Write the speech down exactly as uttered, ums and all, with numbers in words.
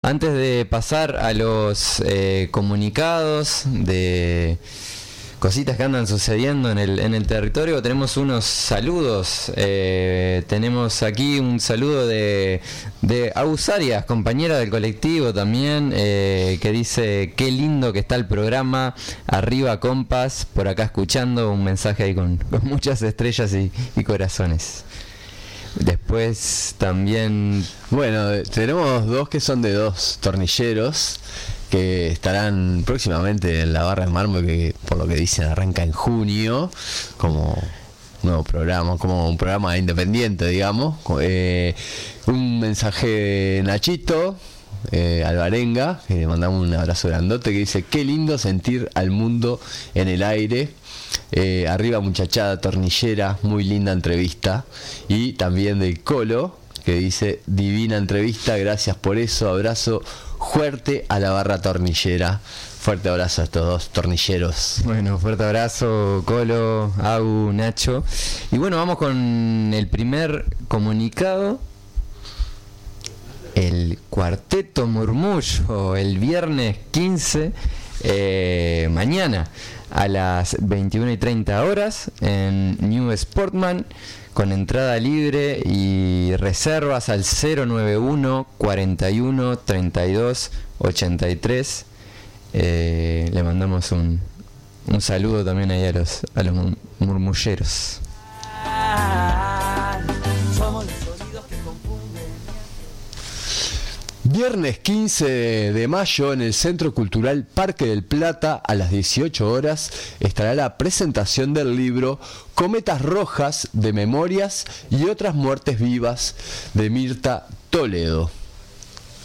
Antes de pasar a los eh, comunicados de cositas que andan sucediendo en el, en el territorio, tenemos unos saludos. Eh, tenemos aquí un saludo de, de Agus Arias, compañera del colectivo también, eh, que dice: qué lindo que está el programa, arriba compas, por acá escuchando, un mensaje ahí con, con muchas estrellas y, y corazones. Después también... Bueno, tenemos dos que son de dos tornilleros que estarán próximamente en la Barra de Mármol, que por lo que dicen arranca en junio como nuevo programa, como un programa independiente, digamos. Eh, un mensaje de Nachito eh, Alvarenga, que le mandamos un abrazo grandote, que dice: qué lindo sentir al mundo en el aire. Eh, arriba muchachada tornillera, muy linda entrevista. Y también del Colo, que dice: divina entrevista, gracias por eso, abrazo fuerte a la barra tornillera. Fuerte abrazo a estos dos tornilleros. Bueno, fuerte abrazo, Colo, Agu, Nacho. Y bueno, vamos con el primer comunicado. El Cuarteto Murmullo, el viernes quince, eh, mañana a las veintiuna y treinta horas en New Sportman, con entrada libre y reservas al cero noventa y uno, cuarenta y uno, treinta y dos, ochenta y tres. Eh, le mandamos un, un saludo también ahí a los, a los murmulleros. Viernes quince de mayo en el Centro Cultural Parque del Plata a las dieciocho horas estará la presentación del libro Cometas Rojas de Memorias y otras muertes vivas de Mirta Toledo.